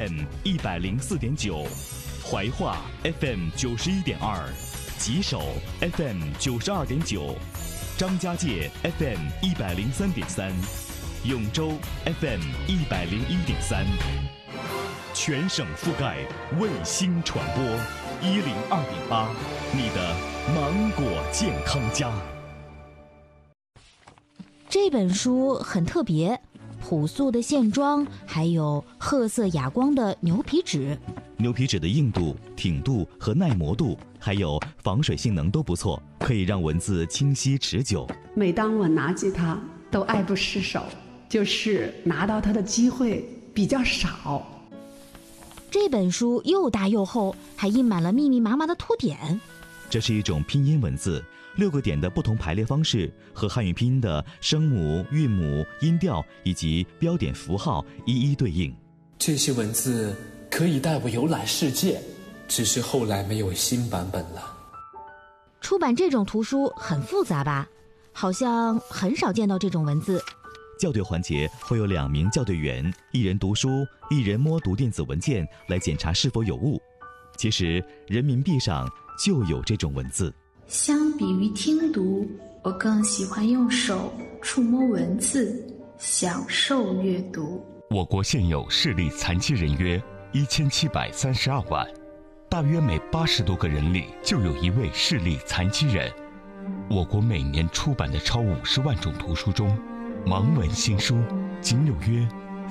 FM 104.9，怀化 FM 91.2，吉首 FM 92.9，张家界 FM 103.3，永州 FM 101.3，全省覆盖，卫星传播102.8，你的芒果健康家。 这本书很特别，朴素的线装，还有褐色哑光的牛皮纸。 牛皮纸的硬度、挺度和耐磨度，还有防水性能都不错，可以让文字清晰持久。 每当我拿起它，都爱不释手，就是拿到它的机会比较少。 这本书又大又厚，还印满了密密麻麻的图典。 这是一种拼音文字，6个点的不同排列方式和汉语拼音的声母、韵母、音调以及标点符号一一对应。 这些文字可以带我游览世界，只是后来没有新版本了。 出版这种图书很复杂吧？好像很少见到这种文字。 校对环节会有2名校对员，一人读书，一人摸读电子文件来检查是否有误。其实人民币上就有这种文字。 相比于听读，我更喜欢用手触摸文字，享受阅读。 我国现有视力残疾人约1732万，大约每80多个人里就有一位视力残疾人。我国每年出版的超50万种图书中，盲文新书仅有约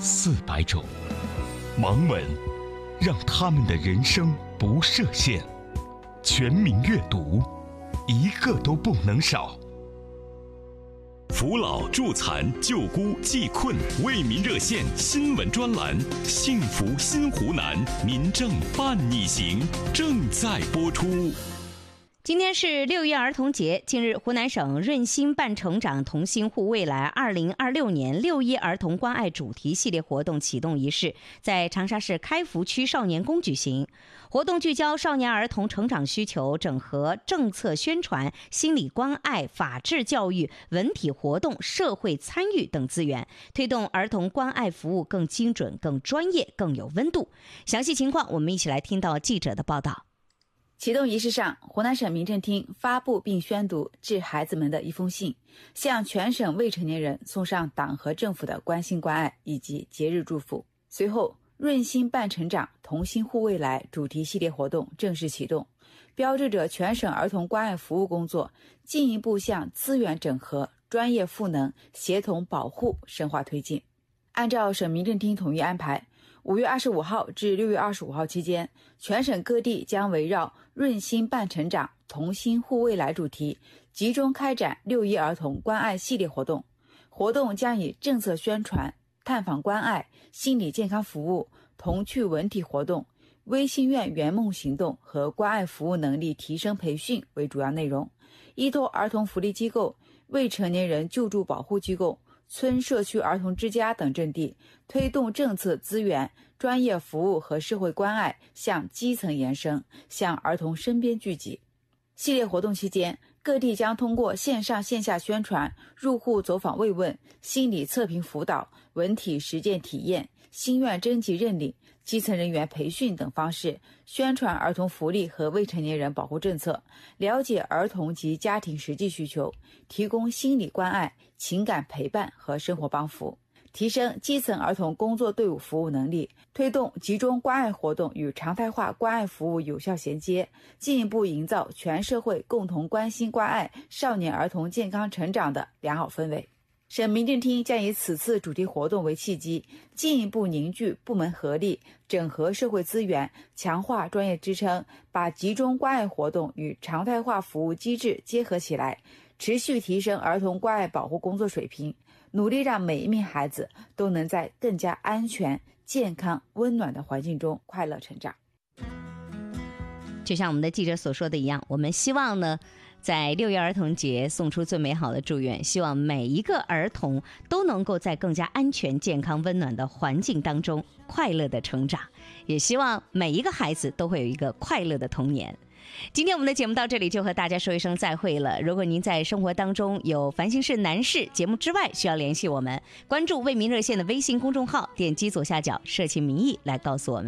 400种。盲文让他们的人生不设限，全民阅读，一个都不能少。 扶老助残救孤济困为民热线新闻专栏，幸福新湖南民政伴你行正在播出。 今天是6一儿童节，近日湖南省润心伴成长同心护未来2026年6一儿童关爱主题系列活动启动仪式在长沙市开福区少年宫举行。活动聚焦少年儿童成长需求，整合政策宣传、心理关爱、法治教育、文体活动、社会参与等资源，推动儿童关爱服务更精准、更专业、更有温度。详细情况我们一起来听到记者的报道。 启动仪式上，湖南省民政厅发布并宣读致孩子们的一封信，向全省未成年人送上党和政府的关心关爱以及节日祝福。随后，润心伴成长同心护未来主题系列活动正式启动，标志着全省儿童关爱服务工作进一步向资源整合、专业赋能、协同保护深化推进。按照省民政厅统一安排，5月25号至6月25号期间，全省各地将围绕润心伴成长同心护未来主题，集中开展6一儿童关爱系列活动。活动将以政策宣传、探访关爱、心理健康服务、童趣文体活动、微心愿圆梦行动和关爱服务能力提升培训为主要内容，依托儿童福利机构、未成年人救助保护机构、村社区儿童之家等阵地，推动政策资源、专业服务和社会关爱向基层延伸，向儿童身边聚集。系列活动期间，各地将通过线上线下宣传、入户走访慰问、心理测评辅导、文体实践体验、心愿征集认领、基层人员培训等方式，宣传儿童福利和未成年人保护政策，了解儿童及家庭实际需求，提供心理关爱、情感陪伴和生活帮扶，提升基层儿童工作队伍服务能力，推动集中关爱活动与常态化关爱服务有效衔接，进一步营造全社会共同关心关爱少年儿童健康成长的良好氛围。省民政厅将以此次主题活动为契机，进一步凝聚部门合力，整合社会资源，强化专业支撑，把集中关爱活动与常态化服务机制结合起来，持续提升儿童关爱保护工作水平，努力让每一名孩子都能在更加安全、健康、温暖的环境中快乐成长。 就像我们的记者所说的一样，我们希望呢，在6一儿童节送出最美好的祝愿，希望每一个儿童都能够在更加安全、健康、温暖的环境当中快乐的成长，也希望每一个孩子都会有一个快乐的童年。今天我们的节目到这里就和大家说一声再会了。如果您在生活当中有烦心事难事，节目之外需要联系我们，关注为民热线的微信公众号，点击左下角社情民意来告诉我们。